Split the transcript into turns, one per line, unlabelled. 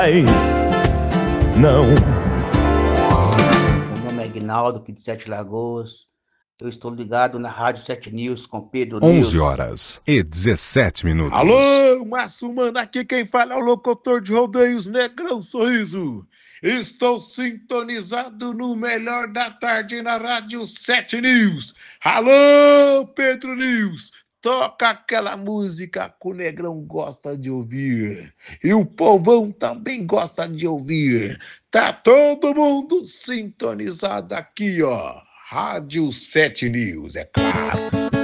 Não.
Meu nome é Aguinaldo, aqui de Sete Lagoas. Eu estou ligado na Rádio 7 News com Pedro
11 horas e 17 minutos.
Alô, Márcio Mano, aqui quem fala é o locutor de rodeios Negrão Sorriso. Estou sintonizado no melhor da tarde na Rádio 7 News. Alô, Pedro News, toca aquela música que o Negrão gosta de ouvir. E o povão também gosta de ouvir. Tá todo mundo sintonizado aqui, ó. Rádio 7 News, é claro.